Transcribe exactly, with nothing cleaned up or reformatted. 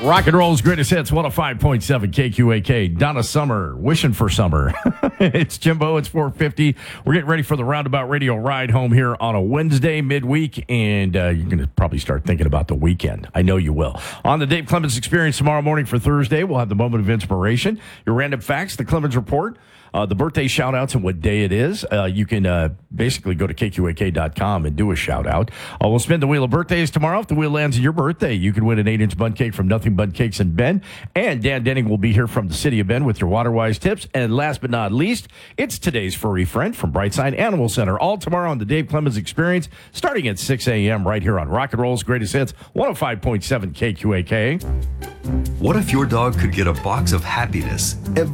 Rock and roll's greatest hits, one oh five point seven K Q A K. Donna Summer, wishing for summer. It's Jimbo, it's four fifty. We're getting ready for the Roundabout Radio ride home here on a Wednesday midweek, and uh, you're going to probably start thinking about the weekend. I know you will. On the Dave Clemens Experience tomorrow morning for Thursday, we'll have the moment of inspiration, your random facts, the Clemens Report, Uh, the birthday shout-outs and what day it is. Uh, you can uh, basically go to K Q A K dot com and do a shout-out. Uh, we'll spin the wheel of birthdays tomorrow. If the wheel lands on your birthday, you can win an eight-inch bun cake from Nothing Bun Cakes in Bend. And Dan Denning will be here from the city of Bend with your Waterwise tips. And last but not least, it's today's furry friend from Brightside Animal Center. All tomorrow on the Dave Clemens Experience, starting at six a.m. right here on Rock and Roll's Greatest Hits, one oh five point seven K Q A K. What if your dog could get a box of happiness every